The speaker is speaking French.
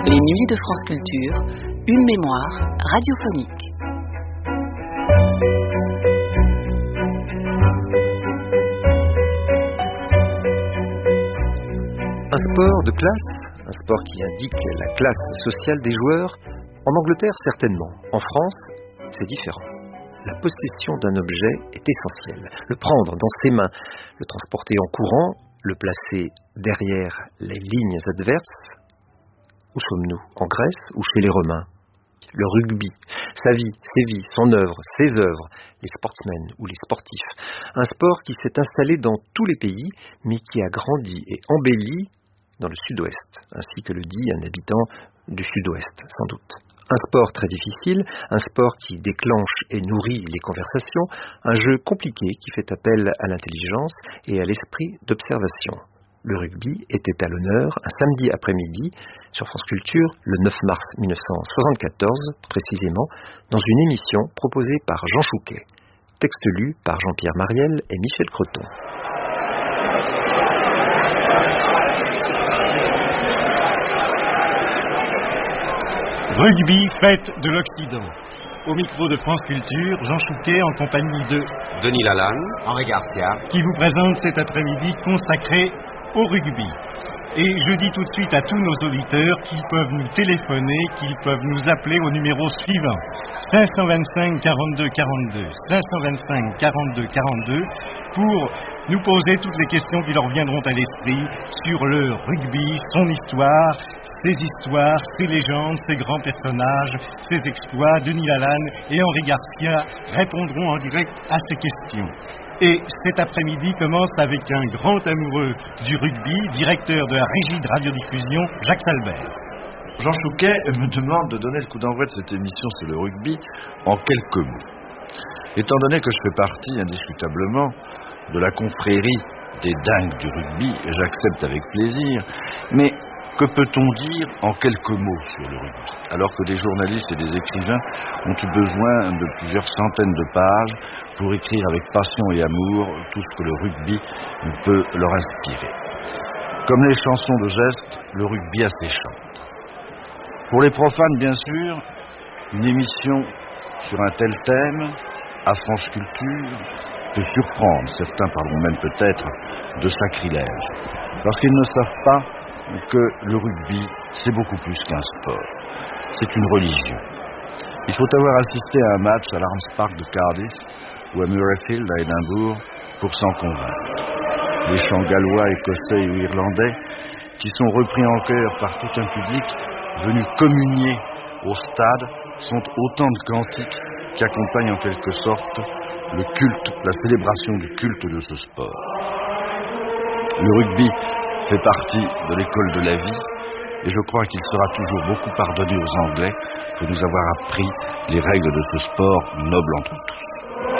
Les Nuits de France Culture, une mémoire radiophonique. Un sport de classe, un sport qui indique la classe sociale des joueurs, en Angleterre certainement, en France c'est différent. La possession d'un objet est essentielle. Le prendre dans ses mains, le transporter en courant, le placer derrière les lignes adverses. Où sommes-nous? En Grèce ou chez les Romains? Le rugby, sa vie, ses vies, son œuvre, ses œuvres, les sportsmen ou les sportifs. Un sport qui s'est installé dans tous les pays, mais qui a grandi et embelli dans le sud-ouest, ainsi que le dit un habitant du sud-ouest, sans doute. Un sport très difficile, un sport qui déclenche et nourrit les conversations, un jeu compliqué qui fait appel à l'intelligence et à l'esprit d'observation. Le rugby était à l'honneur un samedi après-midi sur France Culture le 9 mars 1974, précisément, dans une émission proposée par Jean Chouquet. Texte lu par Jean-Pierre Mariel et Michel Creton. Rugby, fête de l'Occident. Au micro de France Culture, Jean Chouquet en compagnie de Denis Lalanne, Henri Garcia, qui vous présente cet après-midi consacré au rugby. Et je dis tout de suite à tous nos auditeurs qu'ils peuvent nous téléphoner, qu'ils peuvent nous appeler au numéro suivant 525 42 42 525 42 42 pour nous poser toutes les questions qui leur viendront à l'esprit sur le rugby, son histoire, ses légendes, ses grands personnages, ses exploits. Denis Lalanne et Henri Garcia répondront en direct à ces questions. Et cet après-midi commence avec un grand amoureux du rugby, directeur de la régie de radiodiffusion, Jacques Salbert. Jean Chouquet me demande de donner le coup d'envoi de cette émission sur le rugby en quelques mots. Étant donné que je fais partie indiscutablement de la confrérie des dingues du rugby, j'accepte avec plaisir, mais que peut-on dire en quelques mots sur le rugby, alors que des journalistes et des écrivains ont eu besoin de plusieurs centaines de pages pour écrire avec passion et amour tout ce que le rugby peut leur inspirer. Comme les chansons de geste, le rugby a ses chants. Pour les profanes, bien sûr, une émission sur un tel thème, à France Culture, peut surprendre, certains parleront même peut-être de sacrilège, parce qu'ils ne savent pas que le rugby, c'est beaucoup plus qu'un sport. C'est une religion. Il faut avoir assisté à un match à l'Arms Park de Cardiff ou à Murrayfield à Édimbourg pour s'en convaincre. Les chants gallois, écossais ou irlandais, qui sont repris en chœur par tout un public venu communier au stade, sont autant de cantiques qui accompagnent en quelque sorte le culte, la célébration du culte de ce sport. Le rugby fait partie de l'école de la vie et je crois qu'il sera toujours beaucoup pardonné aux Anglais de nous avoir appris les règles de ce sport noble entre tous.